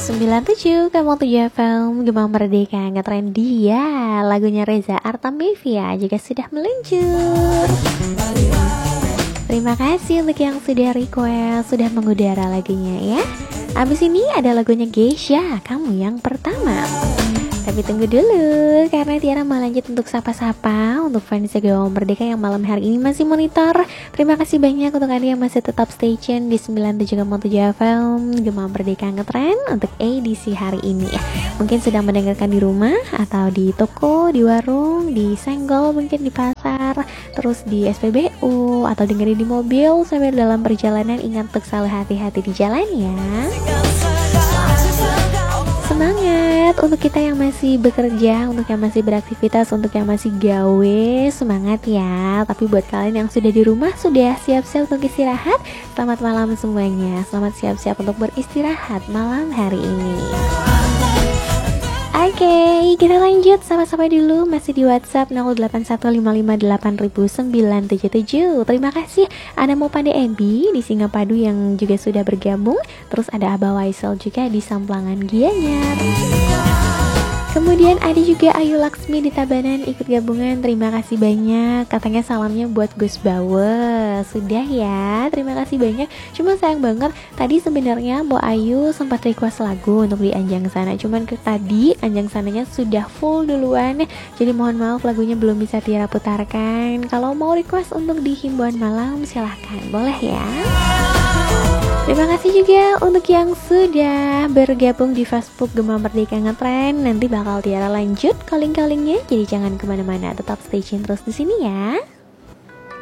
97 kamu 7 FM Gema Merdeka ngetren dia. Lagunya Reza Artamevia juga sudah meluncur. Terima kasih untuk yang sudah request, sudah mengudara lagunya ya. Abis ini ada lagunya Geisha, Kamu Yang Pertama. Tapi tunggu dulu, karena Tiara mau lanjut untuk sapa-sapa untuk fans Gema Merdeka yang malam hari ini masih monitor. Terima kasih banyak untuk Anda yang masih tetap stay tune di 97,7 FM Gema Merdeka ngetren untuk edisi hari ini ya. Mungkin sedang mendengarkan di rumah atau di toko, di warung, di senggol, mungkin di pasar, terus di SPBU atau dengerin di mobil sambil dalam perjalanan. Ingat untuk selalu hati-hati di jalan ya. Semangat untuk kita yang masih bekerja, untuk yang masih beraktivitas, untuk yang masih gawe, semangat ya. Tapi buat kalian yang sudah di rumah, sudah siap-siap untuk istirahat, selamat malam semuanya. Selamat siap-siap untuk beristirahat malam hari ini. Oke, kita lanjut sama-sama dulu. Masih di WhatsApp 0815580977. Terima kasih Anda mau pada Ebi di Singapadu yang juga sudah bergabung. Terus ada Abah Waisel juga di Samplangan Gianyar. Kemudian ada juga Ayu Laksmi di Tabanan ikut gabungan. Terima kasih banyak. Katanya salamnya buat Gus Bawe. Sudah ya, terima kasih banyak. Cuma sayang banget tadi sebenarnya Mbak Ayu sempat request lagu untuk di Anjang Sana. Cuman tadi Anjang Sananya sudah full duluan. Jadi mohon maaf lagunya belum bisa Tiara putarkan. Kalau mau request untuk di Himbauan Malam silahkan, boleh ya. Terima kasih juga untuk yang sudah bergabung di Facebook Gema Merdeka Ngetren. Nanti bakal Tiara lanjut calling-callingnya, jadi jangan kemana-mana, tetap stay tune terus di sini ya.